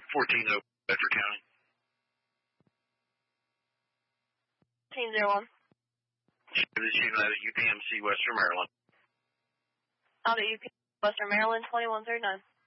14 Bedford County. 1801. This is out at UPMC, Western Maryland. Out at UPMC, Western Maryland, 2139.